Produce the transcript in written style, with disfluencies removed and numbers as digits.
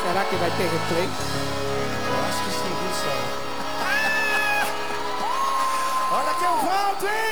Será que vai ter replay? Eu acho que sim, viu, Sol? Olha que eu volto, hein?